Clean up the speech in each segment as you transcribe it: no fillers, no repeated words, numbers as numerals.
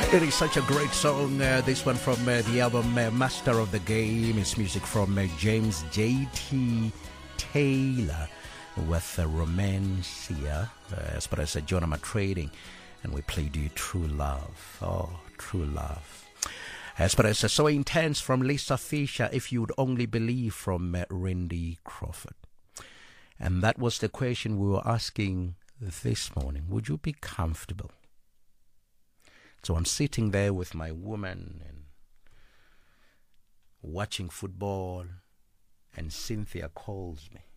It is such a great song. This one from the album Master of the Game. It's music from James J.T. Taylor with Romancia, as far as Jonama Trading. And we played you True Love. Oh, True Love. As far as So Intense from Lisa Fisher, If You'd Only Believe from Randy Crawford. And that was the question we were asking this morning. Would you be comfortable? So I'm sitting there with my woman and watching football, and Cynthia calls me.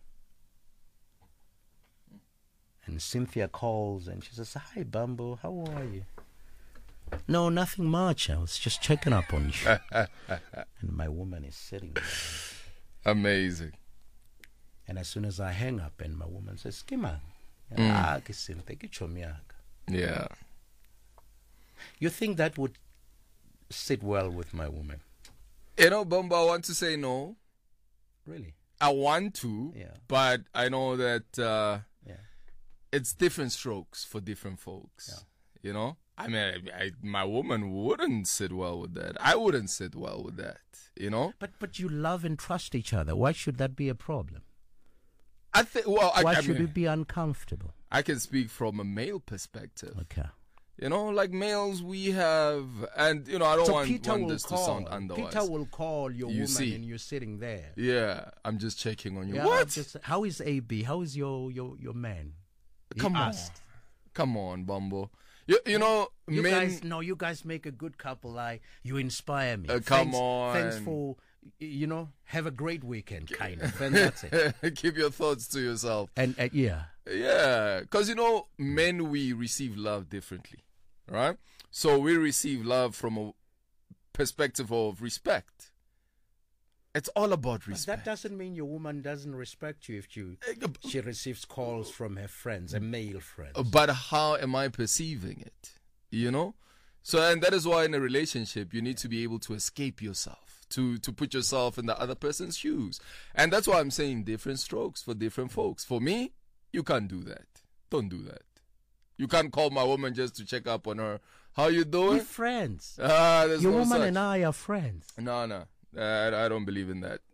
And Cynthia calls and she says, "Hi, Bumbo, how are you?" "No, nothing much. I was just checking up on you." And my woman is sitting there. Amazing. And as soon as I hang up, and my woman says, "Skima." Yeah. You think that would sit well with my woman? You know, Bumbo, I want to say no. Really? I want to, Yeah. but I know that Yeah. it's different strokes for different folks. Yeah. You know? I mean, my woman wouldn't sit well with that. I wouldn't sit well with that, you know? But you love and trust each other. Why should that be a problem? I think, well, Why should it be uncomfortable? I can speak from a male perspective. Okay. You know, like males, we have, and, you know, I don't want this to sound otherwise. Peter will call your woman see. and you're sitting there. Yeah, I'm just checking on you. Yeah, What? How is AB? How is your man? He Come on. asked. Come on, Bumbo. You know, You men... guys make a good couple. You inspire me. Come on. Thanks for, have a great weekend, kind of. And that's it. Keep your thoughts to yourself. And yeah. Yeah, because, men, we receive love differently, right? So we receive love from a perspective of respect. It's all about respect. But that doesn't mean your woman doesn't respect you if she receives calls from her friends, her male friends. But how am I perceiving it? So, and that is why in a relationship, you need to be able to escape yourself, to put yourself in the other person's shoes. And that's why I'm saying different strokes for different folks. For me, you can't do that. Don't do that. You can't call my woman just to check up on her. How you doing? We're friends. Your woman such. And I are friends. No. I don't believe in that.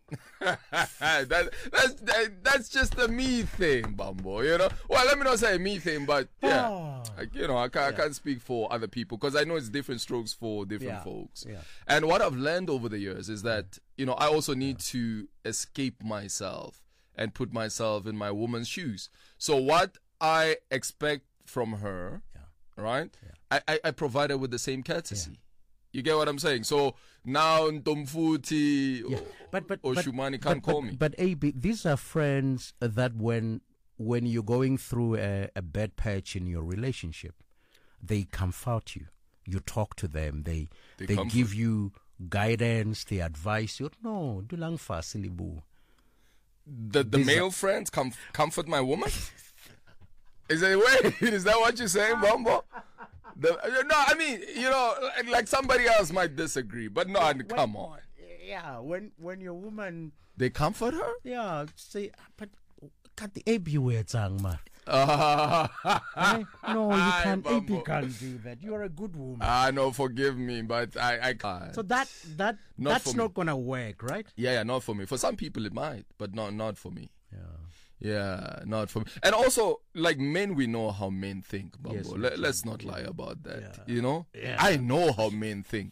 That's just a me thing, Bumbo, Well, let me not say a me thing, but yeah. I can't speak for other people because I know it's different strokes for different folks. Yeah. And what I've learned over the years is that, I also need to escape myself and put myself in my woman's shoes. So what I expect from her, right? Yeah. I provide her with the same courtesy. Yeah. You get what I'm saying? So now Ntomfuti or Shumani can't call me. But AB, these are friends that when you're going through a bad patch in your relationship, they comfort you. You talk to them. They give you guidance. They advise you. No, dulang fasilibu. The male friends comfort my woman? Is that what you're saying, Bumbo? No, I mean, like somebody else might disagree, but no, come on. Yeah, when your woman... They comfort her? Yeah, say, but cut the AB words, man. No, you can't. AB can't do that. You're a good woman. No, forgive me, but I can't. So that's not gonna work, right? Yeah, not for me. For some people it might, but not for me. Yeah. Yeah, not for me. And also, like men, we know how men think, Bumbo. Yes, let's not lie about that, Yeah. I know how men think.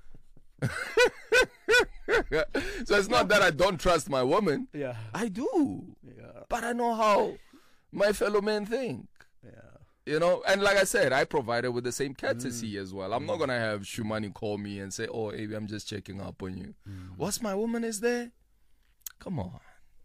So it's not that I don't trust my woman. Yeah. I do. Yeah. But I know how my fellow men think. Yeah. And like I said, I provide her with the same courtesy as well. I'm not going to have Shumani call me and say, "Oh, Abby, I'm just checking up on you." What's my woman is there? Come on.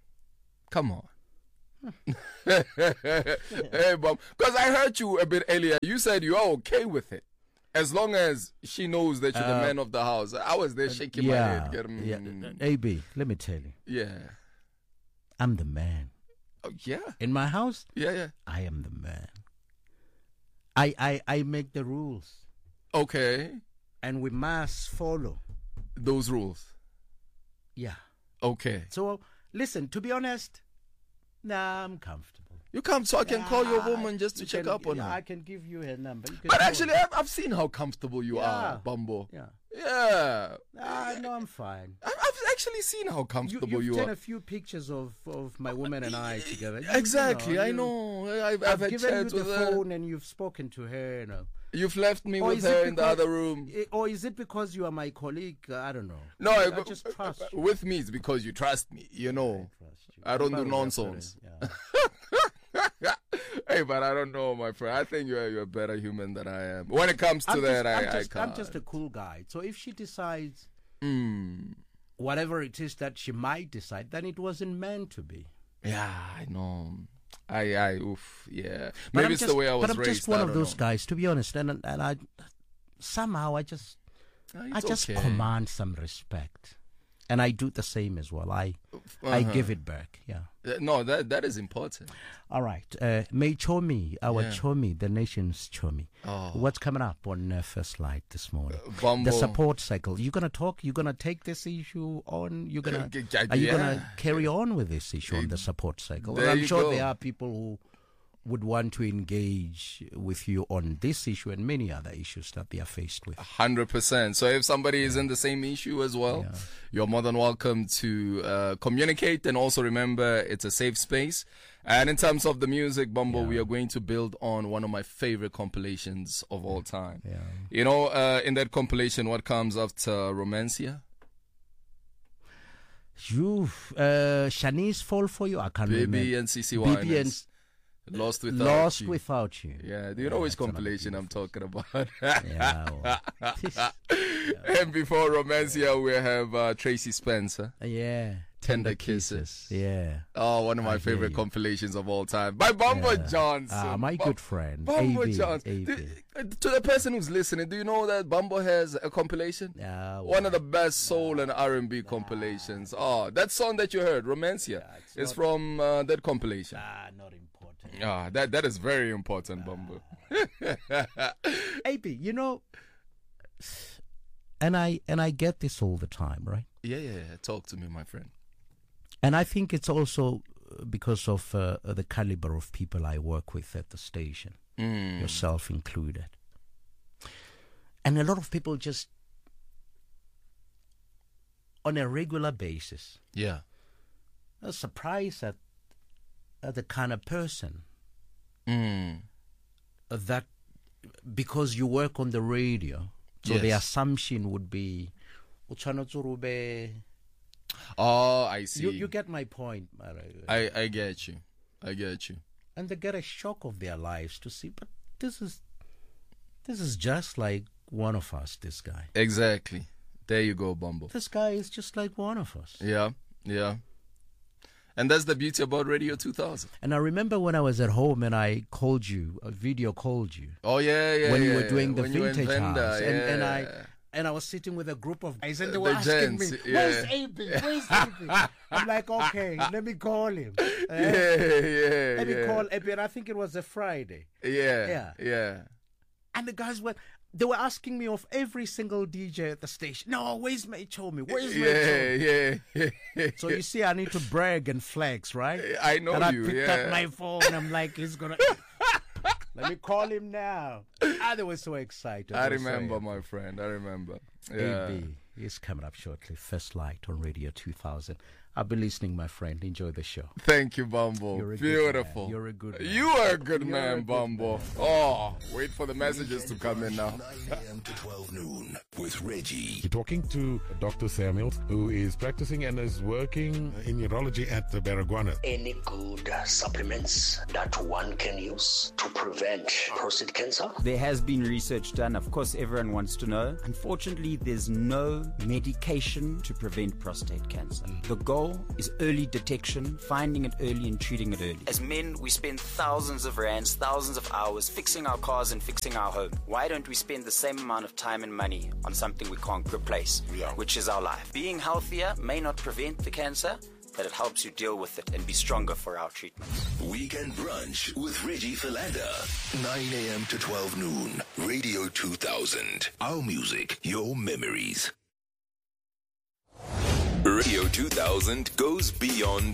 Hey, Bob. Because I heard you a bit earlier. You said you are okay with it. As long as she knows that you're the man of the house. I was there shaking my head. Yeah. AB, let me tell you. Yeah. I'm the man. Oh, yeah. In my house? Yeah. I am the man. I make the rules. Okay. And we must follow those rules. Yeah. Okay. So, listen, to be honest, I'm comfortable. You come so I can call your woman just to check up on her. I can give you her number. But actually, I've seen how comfortable you are, Bumbo. Yeah. No, I'm fine. I've actually seen how comfortable you are. You've taken a few pictures of my woman and I together. Exactly, I know. I've had given chats you with the her. phone and you've spoken to her. You've left me with her in the other room. Or is it because you are my colleague? I don't know. No, I just trust you. With me, it's because you trust me. You know, I don't do nonsense. Hey, but I don't know, my friend. I think you're a better human than I am. When it comes to I can't. I'm just a cool guy. So if she decides whatever it is that she might decide, then it wasn't meant to be. Yeah, I know. Yeah. Maybe it's the way I was raised. But I'm just one of those guys, to be honest. And I somehow I just command some respect. And I do the same as well. I give it back. Yeah. No, that is important. All right. May Chomi, our Chomi, the nation's Chomi. Oh. What's coming up on First Light this morning? Bumbo. The support cycle. You're going to talk? You're going to take this issue on? Are you going to carry on with this issue on the support cycle? Well, I'm sure there are people who would want to engage with you on this issue and many other issues that they are faced with. 100%. So if somebody is in the same issue as well, you're more than welcome to communicate. And also remember, it's a safe space. And in terms of the music, Bumbo, we are going to build on one of my favorite compilations of all time. Yeah. You know, in that compilation, what comes after Romancia? Shanice Fall For You? I can't remember. Baby and CC Winans. Lost Without You. Yeah, do you know which compilation I'm talking about? And before Romancia, we have Tracy Spencer. Tender Kisses. Yeah. Oh, one of my favorite compilations of all time. By Bumbo Johnson. My good friend. Bumbo Johnson. To the person who's listening, do you know that Bumbo has a compilation? One of the best soul and R&B compilations. Oh, that song that you heard, Romancia, is from that compilation. Not important. That is very important, Bumbo. AB, you know, and I get this all the time, right? Yeah. Talk to me, my friend. And I think it's also because of the caliber of people I work with at the station, yourself included. And a lot of people just, on a regular basis, are surprised at the kind of person that, because you work on the radio, so the assumption would be, oh, I see. You get my point. I get you. And they get a shock of their lives to see, but this is just like one of us, this guy. Exactly. There you go, Bumbo. This guy is just like one of us. Yeah. And that's the beauty about Radio 2000. And I remember when I was at home and I called you, a video called you. Oh, yeah. When you were doing the vintage house. Yeah. And I was sitting with a group of guys and they were asking me, where's AB? I'm like, okay, let me call him. Let me call AB. And I think it was a Friday. Yeah. And the guys they were asking me of every single DJ at the station. No, where's May Chomi? Where's May Chomi? Yeah. So you see, I need to brag and flex, right? I know and you. And I picked up my phone. I'm like, he's gonna. Let me call him now. They were so excited. I remember, my friend. I remember. Yeah. AB is coming up shortly. First Light on Radio 2000. I'll be listening, my friend. Enjoy the show. Thank you, Bumbo. Beautiful. You're a good man. You are a good man, Bumbo. Oh, wait for the messages to come in now. 9 a.m. to 12 noon with Reggie. You're talking to Dr. Samuels, who is practicing and is working in urology at the Baragwana. Any good supplements that one can use to prevent prostate cancer? There has been research done. Of course, everyone wants to know. Unfortunately, there's no medication to prevent prostate cancer. The goal is early detection, finding it early and treating it early. As men, we spend thousands of rands, thousands of hours fixing our cars and fixing our home. Why don't we spend the same amount of time and money on something we can't replace, which is our life? Being healthier may not prevent the cancer, but it helps you deal with it and be stronger for our treatments. Weekend Brunch with Reggie Philander. 9 a.m. to 12 noon. Radio 2000. Our music, your memories. Radio 2000 goes beyond